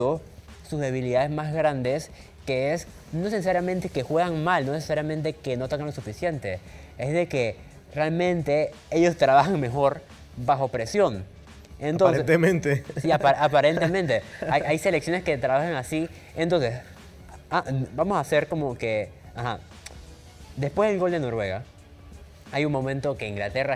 sus debilidades más grandes, que es no necesariamente que juegan mal, no necesariamente que no atacan lo suficiente, es de que realmente ellos trabajan mejor bajo presión. Entonces, Aparentemente. sí, aparentemente. Hay selecciones que trabajan así. Entonces, vamos a hacer como que... Ajá. Después del gol de Noruega, hay un momento que Inglaterra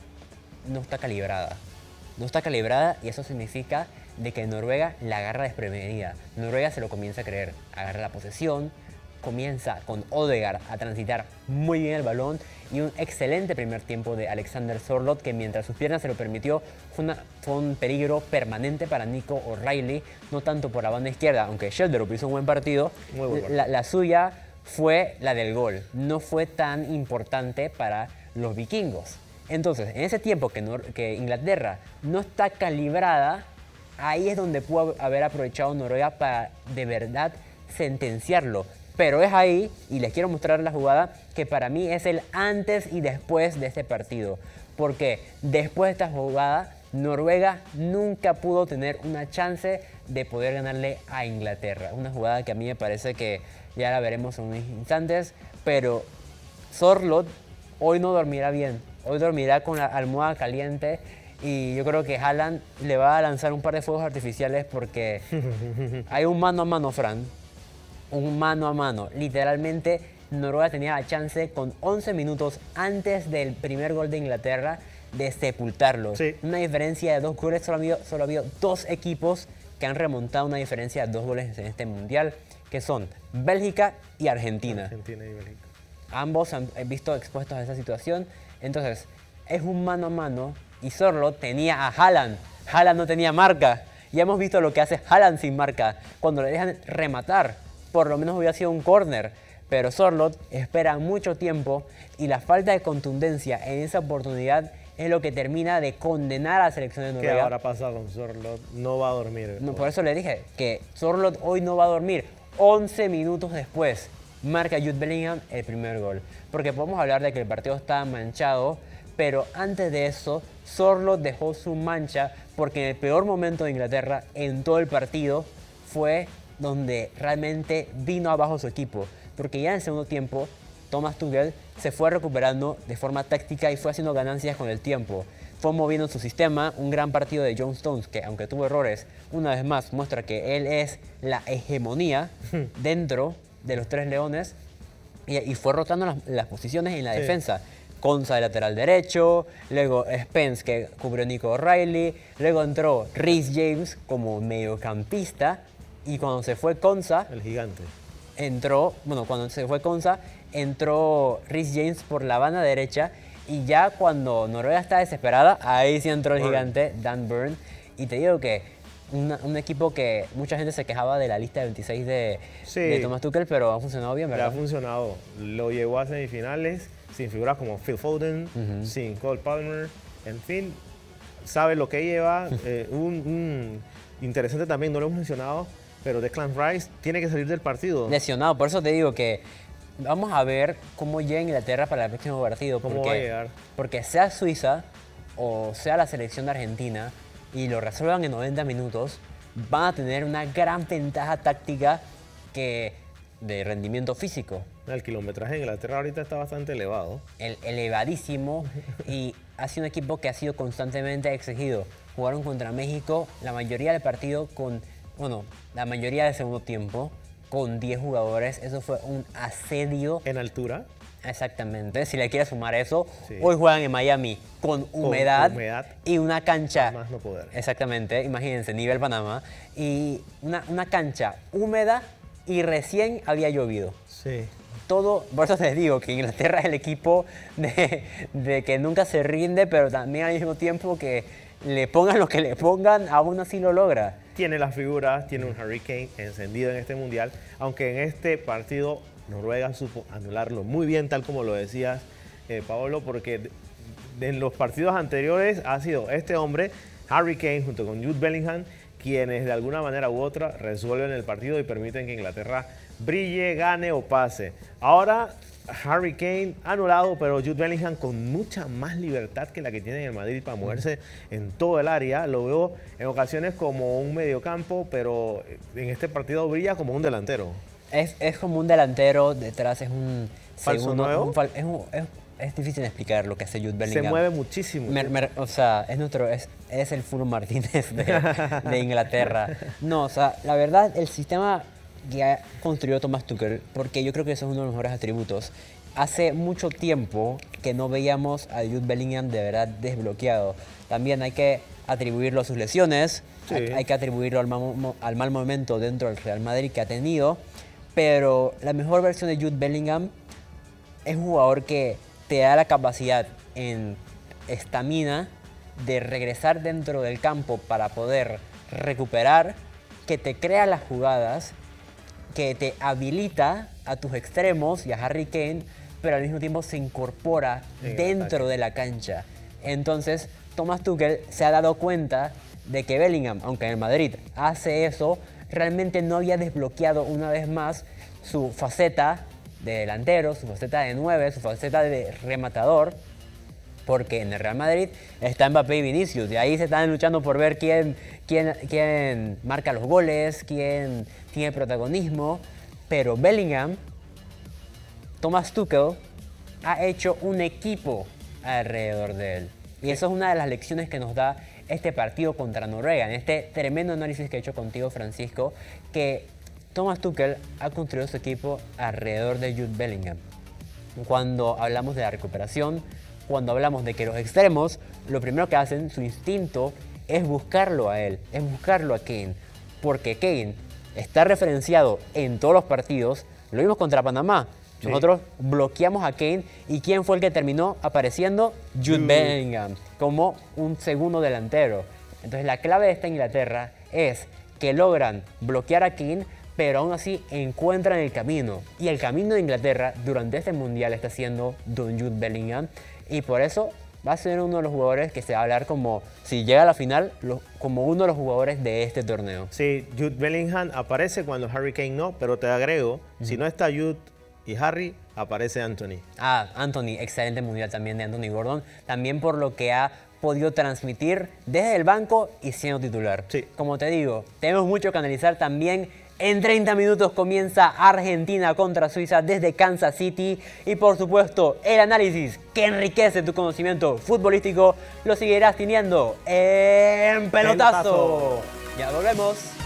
no está calibrada. No está calibrada y eso significa de que Noruega la agarra desprevenida. Noruega se lo comienza a creer. Agarra la posesión, comienza con Odegaard a transitar muy bien el balón y un excelente primer tiempo de Alexander Sørloth que mientras sus piernas se lo permitió fue un peligro permanente para Nico O'Reilly, no tanto por la banda izquierda, aunque Schjelderup hizo un buen partido, Muy buen partido. la suya fue la del gol, no fue tan importante para los vikingos. Entonces, en ese tiempo que Inglaterra no está calibrada, ahí es donde pudo haber aprovechado Noruega para de verdad sentenciarlo. Pero es ahí, y les quiero mostrar la jugada, que para mí es el antes y después de este partido. Porque después de esta jugada, Noruega nunca pudo tener una chance de poder ganarle a Inglaterra. Una jugada que a mí me parece que ya la veremos en unos instantes, pero Sørloth hoy no dormirá bien. Hoy dormirá con la almohada caliente y yo creo que Haaland le va a lanzar un par de fuegos artificiales porque hay un mano a mano, Fran. Un mano a mano. Literalmente, Noruega tenía la chance con 11 minutos antes del primer gol de Inglaterra de sepultarlo. Sí. Una diferencia de 2 goles. Solo ha habido 2 equipos que han remontado una diferencia de 2 goles en este mundial, que son Bélgica y Argentina. Argentina y Bélgica. Ambos han visto expuestos a esa situación. Entonces, es un mano a mano y Sørloth tenía a Haaland. Haaland no tenía marca. Ya hemos visto lo que hace Haaland sin marca. Cuando le dejan rematar, por lo menos hubiera sido un córner. Pero Sørloth espera mucho tiempo y la falta de contundencia en esa oportunidad es lo que termina de condenar a la selección de Noruega. ¿Qué habrá pasado con Sørloth? No va a dormir. No, por eso le dije que Sørloth hoy no va a dormir. 11 minutos después marca Jude Bellingham el primer gol. Porque podemos hablar de que el partido estaba manchado, pero antes de eso, Sørloth dejó su mancha porque en el peor momento de Inglaterra en todo el partido fue donde realmente vino abajo su equipo. Porque ya en el segundo tiempo, Thomas Tuchel se fue recuperando de forma táctica y fue haciendo ganancias con el tiempo. Fue moviendo su sistema, un gran partido de John Stones, que aunque tuvo errores, una vez más muestra que él es la hegemonía dentro de los Tres Leones y fue rotando las posiciones en la defensa. Konsa de lateral derecho, luego Spence que cubrió Nico O'Reilly, luego entró Reece James como mediocampista y cuando se fue Konsa, El gigante. cuando se fue Konsa, entró Reece James por la banda derecha y ya cuando Noruega está desesperada, ahí sí entró el gigante Dan Burn. Y te digo que un equipo que mucha gente se quejaba de la lista de 26 de Thomas Tuchel, pero ha funcionado bien, Le ¿verdad? ha funcionado. Lo llevó a semifinales sin figuras como Phil Foden, sin Cole Palmer. En fin, sabe lo que lleva. Interesante también, no lo hemos mencionado, pero Declan Rice tiene que salir del partido. Lesionado, por eso te digo que vamos a ver cómo llega Inglaterra para el próximo partido. ¿Cómo va a llegar? Porque sea Suiza o sea la selección de Argentina y lo resuelvan en 90 minutos, van a tener una gran ventaja táctica de rendimiento físico. El kilometraje en Inglaterra ahorita está bastante elevado. Elevadísimo y ha sido un equipo que ha sido constantemente exigido. Jugaron contra México la mayoría del partido la mayoría del segundo tiempo con 10 jugadores. Eso fue un asedio. En altura. Exactamente, si le quieres sumar eso, Sí. hoy juegan en Miami con humedad, humedad. y una cancha. Más no poder. Exactamente, imagínense, nivel Panamá. Y una cancha húmeda y recién había llovido. Sí. Todo, por eso les digo que Inglaterra es el equipo de que nunca se rinde, pero también al mismo tiempo que le pongan lo que le pongan, aún así lo logra. Tiene las figuras, tiene un Harry Kane encendido en este mundial, aunque en este partido Noruega supo anularlo muy bien, tal como lo decías, Paolo, porque en los partidos anteriores ha sido este hombre, Harry Kane, junto con Jude Bellingham, quienes de alguna manera u otra resuelven el partido y permiten que Inglaterra brille, gane o pase. Ahora Harry Kane anulado, pero Jude Bellingham con mucha más libertad que la que tiene en el Madrid para moverse en todo el área. Lo veo en ocasiones como un mediocampo, pero en este partido brilla como un delantero. Es como un delantero, detrás es un ¿Falso segundo. nuevo? Es difícil de explicar lo que hace Jude Se Bellingham. mueve muchísimo. O sea, es el Fulham Martínez de Inglaterra. No, o sea, la verdad, el sistema que ha construido Thomas Tuchel, porque yo creo que eso es uno de los mejores atributos. Hace mucho tiempo que no veíamos a Jude Bellingham de verdad desbloqueado. También hay que atribuirlo a sus lesiones, Sí. hay que atribuirlo al mal momento dentro del Real Madrid que ha tenido, pero la mejor versión de Jude Bellingham es un jugador que te da la capacidad en estamina de regresar dentro del campo para poder recuperar, que te crea las jugadas, que te habilita a tus extremos y a Harry Kane, pero al mismo tiempo se incorpora En el dentro ataque. de la cancha. Entonces, Thomas Tuchel se ha dado cuenta de que Bellingham, aunque en el Madrid hace eso, realmente no había desbloqueado una vez más su faceta de delantero, su faceta de 9, su faceta de rematador, porque en el Real Madrid está Mbappé y Vinicius, y ahí se están luchando por ver quién marca los goles, quién tiene protagonismo, pero Bellingham, Thomas Tuchel, ha hecho un equipo alrededor de él. Y eso es una de las lecciones que nos da este partido contra Noruega, en este tremendo análisis que he hecho contigo, Francisco, que Thomas Tuchel ha construido su equipo alrededor de Jude Bellingham. Cuando hablamos de la recuperación, cuando hablamos de que los extremos, lo primero que hacen, su instinto, es buscarlo a él, es buscarlo a Kane. Porque Kane está referenciado en todos los partidos, lo vimos contra Panamá. Sí. Nosotros bloqueamos a Kane y ¿quién fue el que terminó apareciendo? Jude Bellingham, como un segundo delantero. Entonces la clave de esta Inglaterra es que logran bloquear a Kane, pero aún así encuentran el camino. Y el camino de Inglaterra durante este Mundial está siendo don Jude Bellingham. Y por eso va a ser uno de los jugadores que se va a hablar como, si llega a la final, como uno de los jugadores de este torneo. Sí, Jude Bellingham aparece cuando Harry Kane no, pero te agrego, si no está Jude y Harry, aparece Anthony. Anthony, excelente Mundial también de Anthony Gordon. También por lo que ha podido transmitir desde el banco y siendo titular. Sí. Como te digo, tenemos mucho que analizar también. En 30 minutos comienza Argentina contra Suiza desde Kansas City. Y por supuesto, el análisis que enriquece tu conocimiento futbolístico lo seguirás teniendo en Pelotazo. Pelotazo. Ya volvemos.